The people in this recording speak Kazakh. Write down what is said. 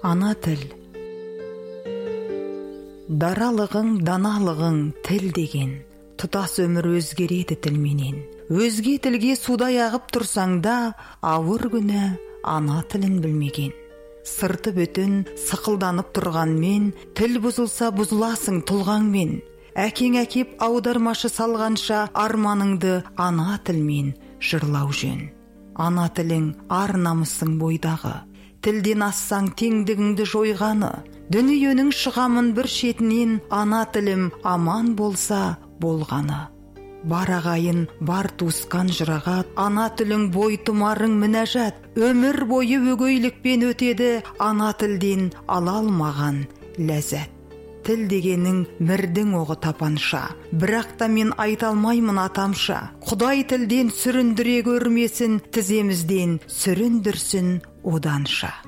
Ана тіл. Даралығың, даналығың тіл деген, тұтас өмір өзгереді тілменен. Өзге тілге судай ағып тұрсаң да, ауыр күні ана тілін білмеген. Сырты бөтен сықылданып тұрғанмен, тіл бұзылса бұзыласың тұлғаңмен. Әкең әкеп аудармашы салғанша, арманыңды ана тілмен жырлау жөн. Ана тілің ар намысың бойдағы, тілден ассаң теңдігіңді жойғаны. Дүниенің шығамын бір шетінен, ана тілім аман болса болғаны. Бар ағайын, бар туысқан жырағат, ана тілің бой тұмарың мінәжат. Өмір бойы өгейлікпен өтеді, ана тілден ала алмаған ләззат. Тіл дегенің мірдің оғы тапанша, бірақ та мен айта алмаймын атамша. Құдай тілден сүріндіре көрмесін, тіземізден сүріндірсін оданша.